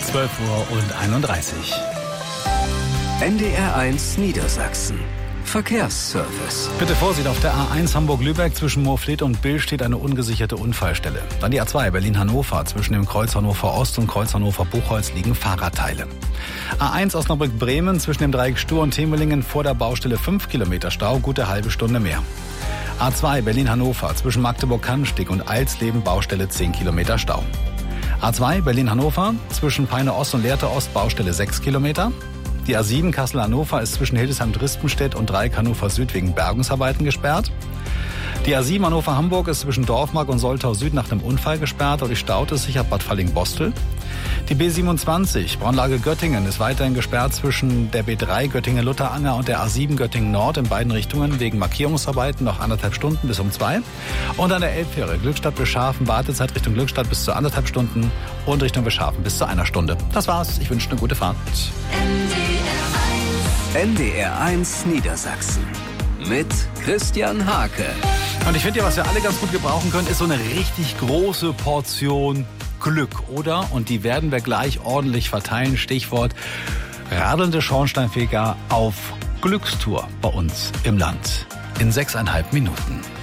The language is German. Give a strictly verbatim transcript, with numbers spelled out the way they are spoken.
zwölf Uhr und einunddreißig. N D R eins Niedersachsen. Verkehrsservice. Bitte Vorsicht, auf der A eins Hamburg-Lübeck zwischen Moorfleet und Bill steht eine ungesicherte Unfallstelle. Dann die A zwei Berlin-Hannover. Zwischen dem Kreuz Hannover-Ost und Kreuz Hannover-Buchholz liegen Fahrradteile. A eins Osnabrück-Bremen zwischen dem Dreieck Stur und Temelingen vor der Baustelle fünf Kilometer Stau, gute halbe Stunde mehr. A zwei Berlin-Hannover zwischen Magdeburg-Cannstatt und Eilsleben Baustelle zehn Kilometer Stau. A zwei Berlin-Hannover zwischen Peine-Ost und Lehrte-Ost Baustelle sechs Kilometer. Die A sieben Kassel-Hannover ist zwischen Hildesheim-Drispenstedt und Dreieck Hannover-Süd wegen Bergungsarbeiten gesperrt. Die A sieben Hannover-Hamburg ist zwischen Dorfmark und Soltau-Süd nach einem Unfall gesperrt und die staut es sich ab Bad Falling-Bostel. Die B siebenundzwanzig Braunlage Göttingen ist weiterhin gesperrt zwischen der B drei Göttingen-Lutteranger und der A sieben Göttingen-Nord in beiden Richtungen wegen Markierungsarbeiten noch anderthalb Stunden bis um zwei. Und an der Elbfähre Glückstadt-Beschafen Wartezeit Richtung Glückstadt bis zu anderthalb Stunden und Richtung Beschafen bis zu einer Stunde. Das war's. Ich wünsche eine gute Fahrt. N D R eins Niedersachsen mit Christian Hake. Und ich finde ja, was wir alle ganz gut gebrauchen können, ist so eine richtig große Portion Glück, oder? Und die werden wir gleich ordentlich verteilen. Stichwort radelnde Schornsteinfeger auf Glückstour bei uns im Land. In sechseinhalb Minuten.